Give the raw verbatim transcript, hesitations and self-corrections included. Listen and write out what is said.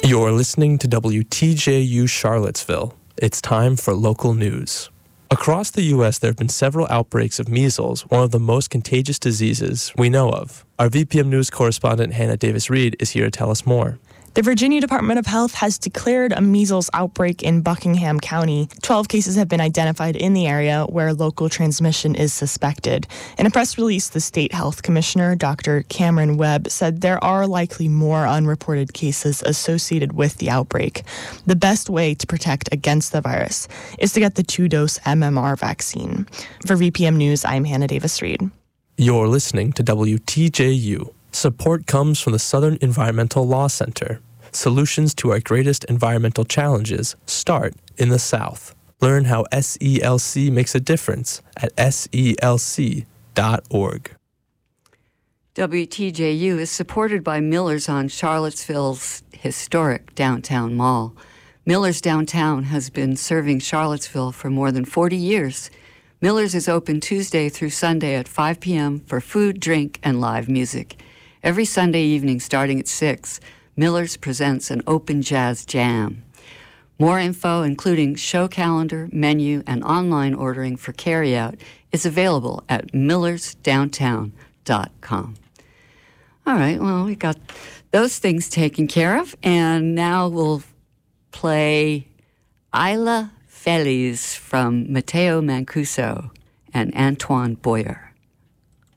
You're listening to W T J U Charlottesville. It's time for local news. Across the U S, there have been several outbreaks of measles, one of the most contagious diseases we know of. Our V P M News correspondent Hannah Davis-Reed is here to tell us more. The Virginia Department of Health has declared a measles outbreak in Buckingham County. Twelve cases have been identified in the area where local transmission is suspected. In a press release, the state health commissioner, Doctor Cameron Webb, said there are likely more unreported cases associated with the outbreak. The best way to protect against the virus is to get the two-dose M M R vaccine. For V P M News, I'm Hannah Davis-Reed. You're listening to W T J U. Support comes from the Southern Environmental Law Center. Solutions to our greatest environmental challenges start in the South. Learn how S E L C makes a difference at S E L C dot org. W T J U is supported by Miller's on Charlottesville's historic downtown mall. Miller's Downtown has been serving Charlottesville for more than forty years. Miller's is open Tuesday through Sunday at five p.m. for food, drink, and live music. Every Sunday evening starting at six, Miller's presents an open jazz jam. More info, including show calendar, menu, and online ordering for carryout, is available at millers downtown dot com. All right, well, we got those things taken care of, and now we'll play Isla Feliz from Matteo Mancuso and Antoine Boyer.